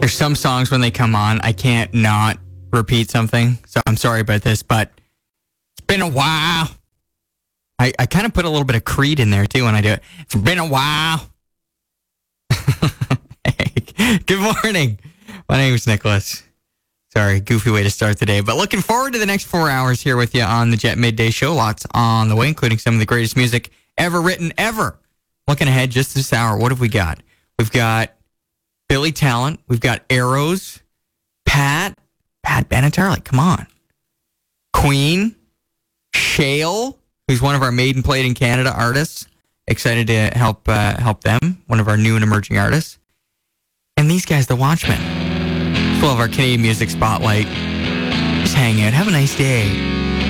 There's some songs when they come on, I can't not repeat something. So I'm sorry about this, but it's been a while. I kind of put a little bit of Creed in there too when I do it. It's been a while. Hey, good morning. My name is Nicholas. Sorry, goofy way to start the day. But looking forward to the next 4 hours here with you on the Jet Midday Show. Lots on the way, including some of the greatest music ever written, ever. Looking ahead just this hour, what have we got? We've got Billy Talent. We've got Arrows. Pat Benatar, like, come on. Queen. Shale, who's one of our Made and Played in Canada artists. Excited to help them, one of our new and emerging artists. And these guys, the Watchmen. Full of our Canadian music spotlight. Just hang out. Have a nice day.